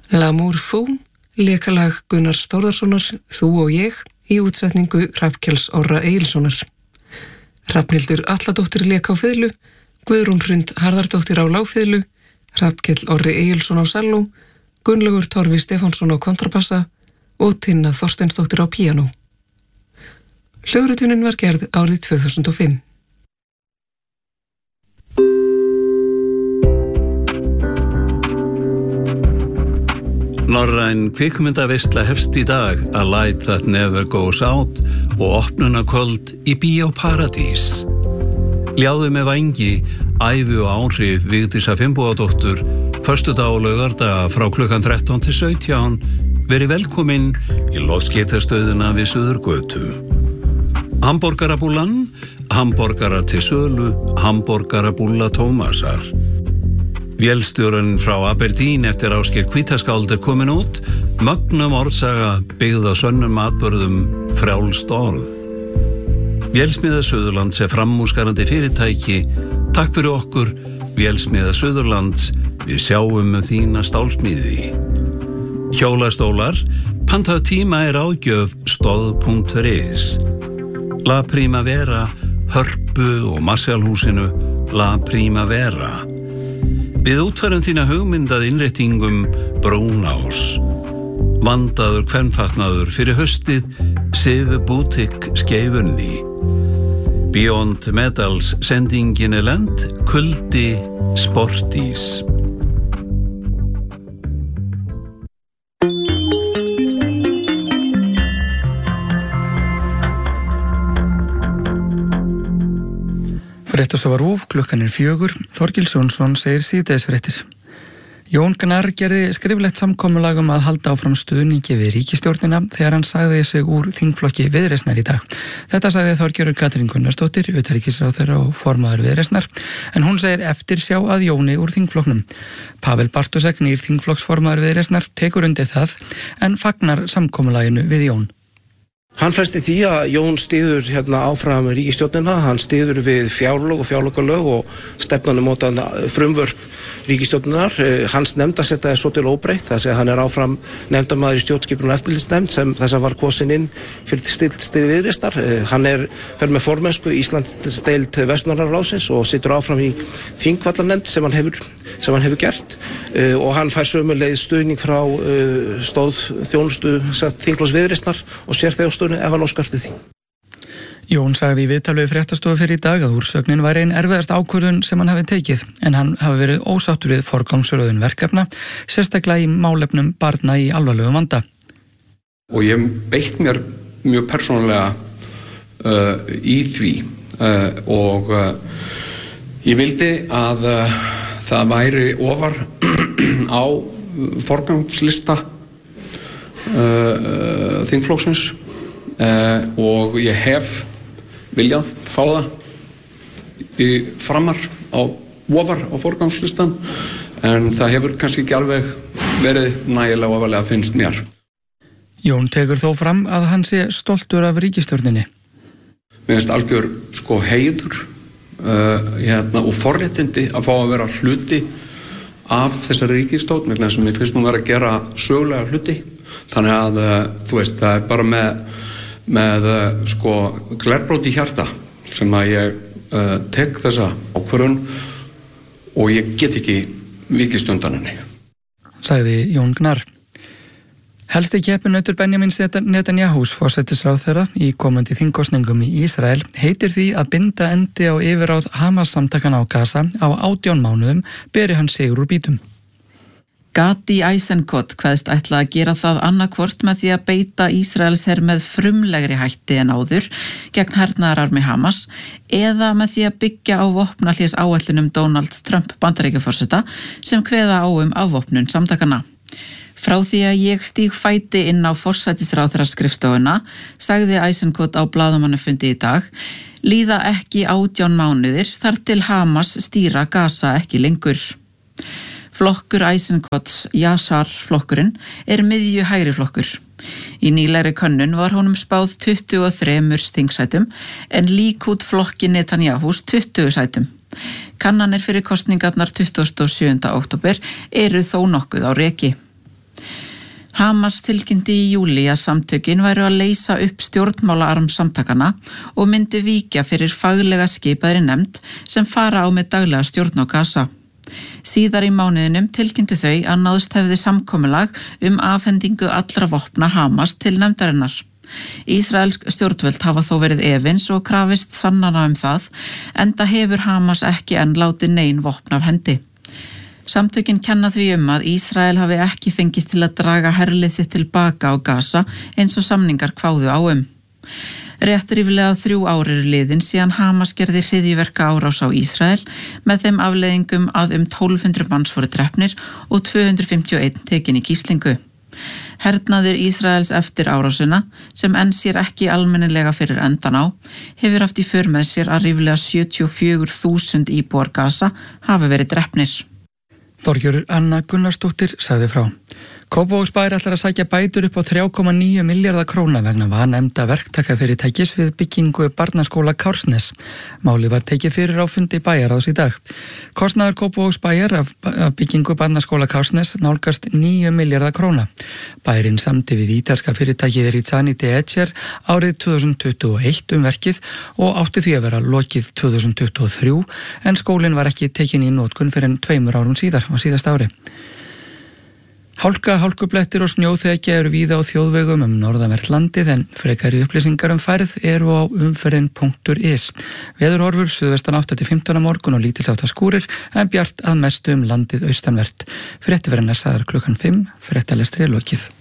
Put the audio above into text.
L'amour fou, lekalag Gunnars Þórðarssonar, Þú og ég, í útsetningu Hrafnkels Orra Egilssonar. Hrafnhildur Atladóttir lék á fiðlu, Guðrún Hrund Harðardóttir á lágfiðlu, Hrafnkell Orri Egilsson á selló, Gunnlaugur Torfi Stefánsson á kontrabassa og Tinna Þorsteinsdóttir á píanó. Hljóðritunin var gerð árið 2005. Norræn kvikmyndaveisla hefst í dag, A Light That Never Goes Out, og opnunarkvöld í Bíó Paradís. Ljáðu með vængi, ævi og áhrif Vigdísar Finnbogadóttur, föstudag og laugardaga frá klukkan 13 til 17, verið velkomin í loftskeytastöðina við Suðurgötu. Hamborgarabúlan, hamborgarar til sölu, hamborgarabúlla Tómasar. Vélstjórinn frá Aberdeen eftir Ásgeir Hvítaskáld komin út, mögnum orðsaga byggð á sönnum atburðum, frjálst orð. Vélsmiða Suðurlands framúrskarandi fyrirtæki. Takk fyrir okkur, Vélsmiða Suðurlands, við sjáum þína stálsmíði. Hjólastólar, pantaðu tíma ráðgjöf stoð.is. La Primavera, Hörpu og Marshallhúsinu, La Primavera. Við útfærum þína hugmyndað innréttingum Brúnás. Vandaður kvenfatnaður fyrir haustið, Sifu Boutique Skeifunni. Beyond Metals sendingin lent, kuldi Sportís. Fréttastofa RÚV, klukkan 4, Þorgils Jónsson segir síðdegisfréttir. Jón Gnarr gerði skriflegt samkomulag að halda áfram stuðningi við ríkisstjórnina þegar hann sagði sig úr þingflokki Viðreisnar í dag. Þetta sagði Þorgerður Katrín Gunnarsdóttir, utanríkisráðherra og formaður Viðreisnar, en hún segir eftirsjá að Jóni úr þingflokknum. Pavel Bartósek, nýr þingflokksformaður Viðreisnar, tekur undir það en fagnar samkomulaginu við Jón. Hann festi því að Jón styður áfram ríkisstjórnina, hann styður við fjárlög og fjárlögalög og stefnunumótandi frumvörp ríkisstjórnar. Hans nefndasetta svo til óbreytt, það segja hann áfram nefndamaður í stjórnskipunar og eftirlitsnefnd sem þess að var kosin inn fyrir stillt Viðreisnar. Hann fer með formennsku Íslandsdeild Vestnorræna ráðsins og situr áfram í þingvallanefnd sem hann hefur gert og hann fær sömuleiðis stuðning frá stóð þjónustu þingflokks Viðreisnar og sérþjóðstöðunni ef hann óskar eftir því. Jón sagði í viðtali við fréttastofu fyrir í dag að úrsögnin var ein erfiðasta ákvörðun sem hann hafi tekið, en hann hafi verið ósáttur við forgangsröðun verkefna, sérstaklega í málefnum barna í alvarlegum vanda. Og ég beitt mér mjög persónulega í því og ég vildi að það væri ofar á forgangslista þingflokksins og ég hef viljað fá það í framar ofar á forgangslistan, en það hefur kannski ekki alveg verið nægilega ofarlega finnst mér. Jón tekur þó fram að hann sé stoltur af ríkisstjórninni. Mér finnst algjör heiður og forréttindi að fá að vera hluti af þessari ríkisstjórn, vegna sem mér finnst nú vera að gera sögulega hluti. Þannig að það er bara með glerbrót í hjarta sem að ég tek þessa ákvörðun og ég get ekki vikist undan henni. Sagði Jón Gnarr. Helsti keppinautur Benjamins Netanyahus, forsætisráðherra í komandi þingkosningum í Ísrael, heitir því að binda endi á yfirráð Hamas samtakana á Gaza á 18 mánuðum beri hann sigur úr býtum. Gadi Eisenkot kveðst ætla að gera það annarkvort með því að beita Ísraels her með frumlegri hætti en áður gegn hernaðararmi Hamas eða með því að byggja á vopnahlés áætlunum Donalds Trump Bandaríkjaforseta sem kveða á afvopnun samtakana. Frá því að ég stíg fæti inn á forsætisráðherraskrifstofuna, sagði Eisenkot á blaðamannafundi í dag, líða ekki 18 mánuðir þar til Hamas stýra Gaza ekki lengur. Flokkur Eisenkots, Yashar flokkurinn, miðju hægri flokkur. Í nýlegri könnun var honum spáð 23 þingsætum en Líkúd flokki Netanyahus 20 sætum. Kannanir fyrir kosningarnar 27. október þó nokkuð á reki. Hamas tilkynnti í júlí að samtökin væru að leysa upp stjórnmálaarm samtakana og myndi víkja fyrir faglega skipaðri nefnd sem fara á með daglega stjórn á Gaza. Síðar í mánuðinum tilkynntu þau að náðst hefði samkomulag afhendingu allra vopna Hamas til nefndarinnar. Ísraelsk stjórnvöld hafa þó verið efins og krafist sannana það, enda hefur Hamas ekki enn látið nein vopn af hendi. Samtökin kenna því að Ísrael hafi ekki fengist til að draga herlið sitt tilbaka á Gaza eins og samningar kváðu á Rétt ríflega 3 ár eru liðin síðan Hamas gerði hryðjuverka árás á Ísrael með þeim afleiðingum að 1200 manns voru drepnir og 251 tekin í gíslingu. Hernaður Ísraels eftir árásina, sem enn sér ekki almennilega fyrir endan á, hefur haft í för með sér að ríflega 74.000 íbúar Gaza hafi verið drepnir. Þorgerður Anna Gunnarsdóttir sagði frá. Kópavogsbær ætlar að sækja bætur upp á 3,9 milljarða króna vegna vanemda verktakafyrirtækis við byggingu barnaskóla Kársnes. Málið var tekið fyrir á fundi bæjarráðs í dag. Kostnaður Kópavogsbæjar af byggingu barnaskóla Kársnes nálgast 9 milljarða króna. Bærinn samdi við ítalska fyrirtækið Rizzani de Ecer árið 2021 verkið og átti því að vera lokið 2023 en skólinn var ekki tekin í notkun fyrir en 2 árum síðar á síðasta ári. Hálkublettir og snjóþekja eru víða á þjóðvegum norðanvert landið en frekari upplýsingar færð eru á umferðin.is. Veðurhorfur suðvestan 8-15 á morgun og lítilsháttar skúrir en bjart að mestu landið austanvert. Fréttir verða sagðar klukkan 5, fréttalestri lokið.